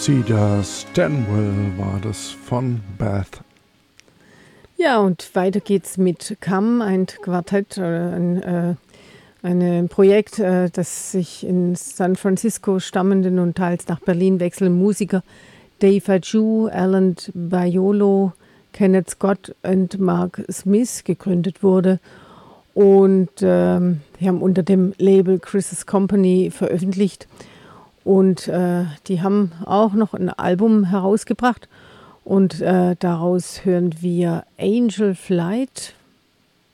Cedar Stanwell war das von Beth. Ja, und weiter geht's mit CAM, ein Quartett, ein Projekt, das sich in San Francisco stammenden und teils nach Berlin wechselnden Musiker Dave Ajou, Alan Baiolo, Kenneth Scott und Mark Smith gegründet wurde. Und die haben unter dem Label Chris's Company veröffentlicht. Und die haben auch noch ein Album herausgebracht. Und daraus hören wir Angel Flight